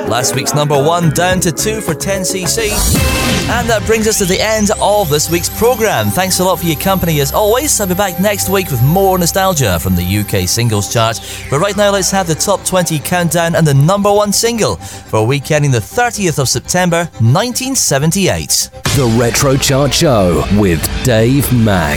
Last week's number 1 down to 2 for 10cc. And that brings us to the end of this week's programme. Thanks a lot for your company as always. I'll be back next week with more nostalgia from the UK singles chart. But right now, let's have the top 20 countdown and the number 1 single for week ending the 30th of September 1978. The Retro Chart Show with Dave Mack.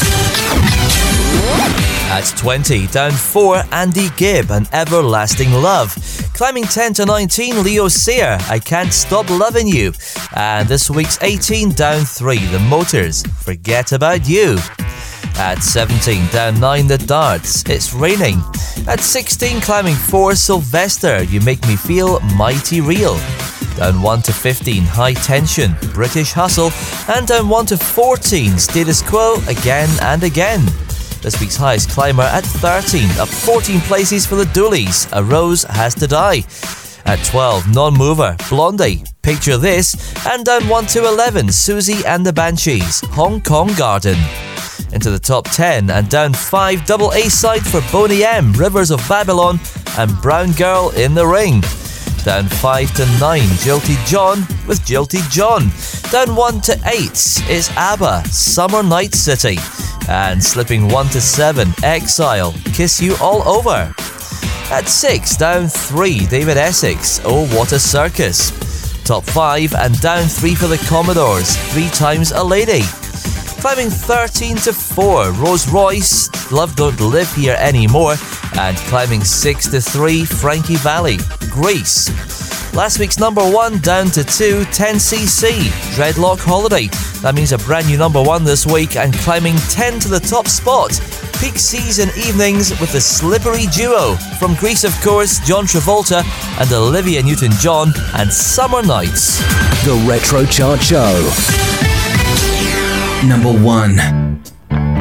At 20, down 4, Andy Gibb and Everlasting Love. Climbing 10 to 19, Leo Sayer, I Can't Stop Loving You. And this week's 18, down 3, The Motors, Forget About You. At 17, down 9, The Darts, It's Raining. At 16, climbing 4, Sylvester, You Make Me Feel Mighty Real. Down 1 to 15, High Tension, British Hustle. And down 1 to 14, Status Quo, Again and Again. This week's highest climber at 13, up 14 places for the Doolies, A Rose Has to Die. At 12, Non-Mover, Blondie, Picture This. And down 1 to 11, Susie and the Banshees, Hong Kong Garden. Into the top 10 and down 5, double A-side for Boney M, Rivers of Babylon and Brown Girl in the Ring. Down 5 to 9, Jilty John with Jilty John. Down 1 to 8 is ABBA, Summer Night City. And slipping 1 to 7, Exile, Kiss You All Over. At 6, down 3, David Essex, Oh What a Circus. Top 5 and down 3 for the Commodores, 3 Times a Lady. Climbing 13 to 4, Rose Royce, Love Don't Live Here Anymore. And climbing 6 to 3, Frankie Valli, Grease. Last week's number 1 down to 2, 10cc, Dreadlock Holiday. That means a brand new number 1 this week, and climbing 10 to the top spot, Peak Season Evenings with the Slippery Duo. From Grease, of course, John Travolta and Olivia Newton-John, and Summer Nights. The Retro Chart Show. Number 1.